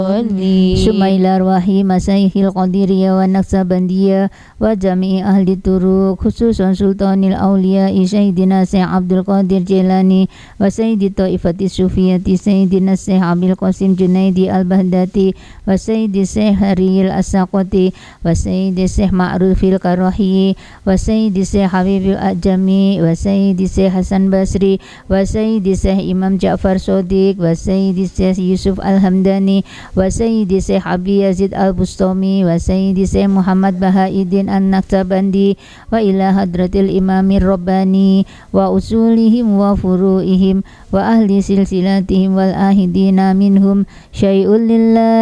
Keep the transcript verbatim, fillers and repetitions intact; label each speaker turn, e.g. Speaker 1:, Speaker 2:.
Speaker 1: ثم إلى أرواح مشايخ القادرية والنقشبندية وجميع أهل الطرق خصوصا سلطان الأولياء سيدنا الشيخ عبد القادر جيلاني وسيد الطائفة الصوفية سيدنا الشيخ عبد القاسم جنيدي البغدادي وسيد الشيخ هري الأساقطي وسيد الشيخ معروف القراحي وسيد الشيخ حبيب الأجمي وسيد الشيخ حسن بصري وسيد الشيخ إمام جعفر صديق وسيد الشيخ يوسف الحمداني وسيد الشيخ أبي يزيد البسطامي وسيد الشيخ محمد بهاء الدين النقشبندي وإلى حضرة الإمام الرباني وأصولهم وفروعهم وأهل سلسلتهم والآهدين منهم شيء لله